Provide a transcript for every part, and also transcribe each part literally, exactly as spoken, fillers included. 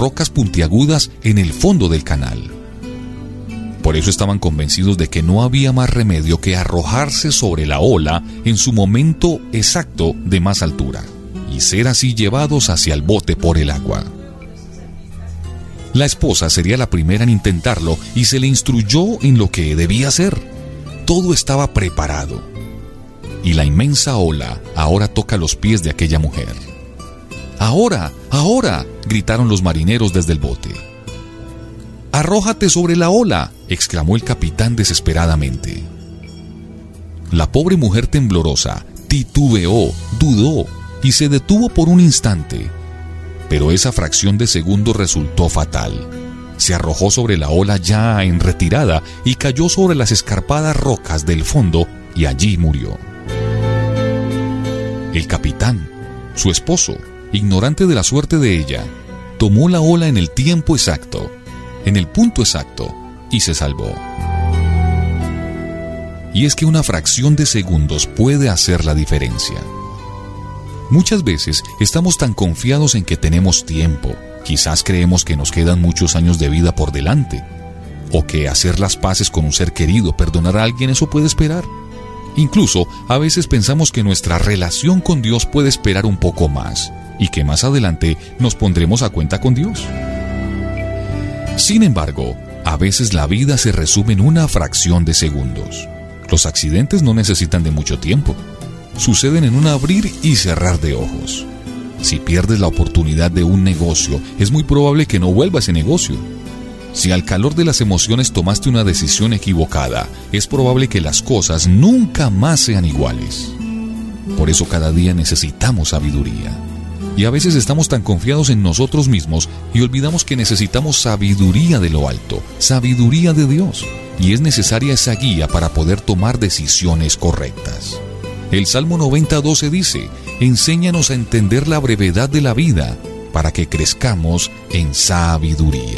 rocas puntiagudas en el fondo del canal. Por eso estaban convencidos de que no había más remedio que arrojarse sobre la ola en su momento exacto de más altura y ser así llevados hacia el bote por el agua. La esposa sería la primera en intentarlo y se le instruyó en lo que debía hacer. Todo estaba preparado. Y la inmensa ola ahora toca los pies de aquella mujer. ¡Ahora! ¡Ahora!, gritaron los marineros desde el bote. «¡Arrójate sobre la ola!», exclamó el capitán desesperadamente. La pobre mujer temblorosa titubeó, dudó y se detuvo por un instante. Pero esa fracción de segundo resultó fatal. Se arrojó sobre la ola ya en retirada y cayó sobre las escarpadas rocas del fondo y allí murió. El capitán, su esposo, ignorante de la suerte de ella, tomó la ola en el tiempo exacto, en el punto exacto, y se salvó. Y es que una fracción de segundos puede hacer la diferencia. Muchas veces estamos tan confiados en que tenemos tiempo, quizás creemos que nos quedan muchos años de vida por delante, o que hacer las paces con un ser querido, perdonar a alguien, eso puede esperar. Incluso a veces pensamos que nuestra relación con Dios puede esperar un poco más, y que más adelante nos pondremos a cuenta con Dios. Sin embargo, a veces la vida se resume en una fracción de segundos. Los accidentes no necesitan de mucho tiempo. Suceden en un abrir y cerrar de ojos. Si pierdes la oportunidad de un negocio, es muy probable que no vuelva a ese negocio. Si al calor de las emociones tomaste una decisión equivocada, es probable que las cosas nunca más sean iguales. Por eso cada día necesitamos sabiduría. Y a veces estamos tan confiados en nosotros mismos y olvidamos que necesitamos sabiduría de lo alto, sabiduría de Dios. Y es necesaria esa guía para poder tomar decisiones correctas. El Salmo noventa doce dice: «Enséñanos a entender la brevedad de la vida, para que crezcamos en sabiduría».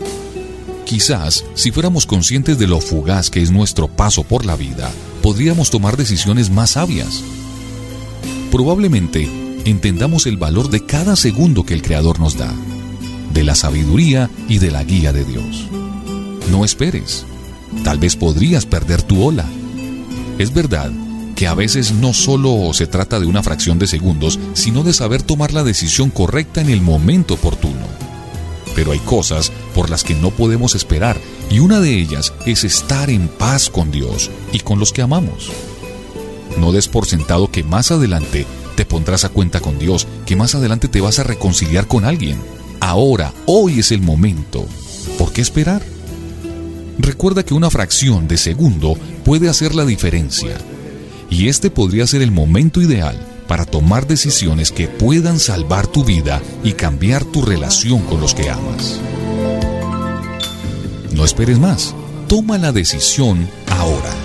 Quizás, si fuéramos conscientes de lo fugaz que es nuestro paso por la vida, podríamos tomar decisiones más sabias. Probablemente entendamos el valor de cada segundo que el Creador nos da, de la sabiduría y de la guía de Dios. No esperes. Tal vez podrías perder tu ola. Es verdad que a veces no solo se trata de una fracción de segundos, sino de saber tomar la decisión correcta en el momento oportuno. Pero hay cosas por las que no podemos esperar, y una de ellas es estar en paz con Dios y con los que amamos. No des por sentado que más adelante te pondrás a cuenta con Dios, que más adelante te vas a reconciliar con alguien. Ahora, hoy es el momento. ¿Por qué esperar? Recuerda que una fracción de segundo puede hacer la diferencia, y este podría ser el momento ideal para tomar decisiones que puedan salvar tu vida y cambiar tu relación con los que amas. No esperes más. Toma la decisión ahora.